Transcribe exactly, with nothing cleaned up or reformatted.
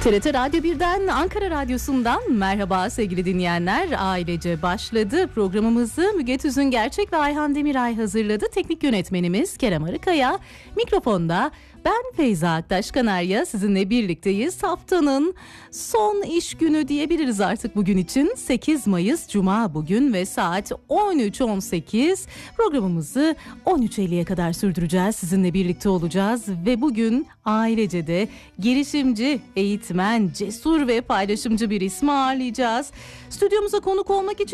T R T Radyo birden Ankara Radyosu'ndan merhaba sevgili dinleyenler. Ailece başladı. Programımızı Müge Tüzün Gerçek ve Ayhan Demiray hazırladı. Teknik yönetmenimiz Kerem Arıkaya. Mikrofonda ben Feyza Aktaş Kanarya, sizinle birlikteyiz. Haftanın son iş günü diyebiliriz artık bugün için. sekiz Mayıs Cuma bugün ve saat on üç on sekiz. Programımızı on üç elliye kadar sürdüreceğiz. Sizinle birlikte olacağız ve bugün Ailece'de girişimci, eğitmen, cesur ve paylaşımcı bir ismi ağırlayacağız. Stüdyomuza konuk olmak için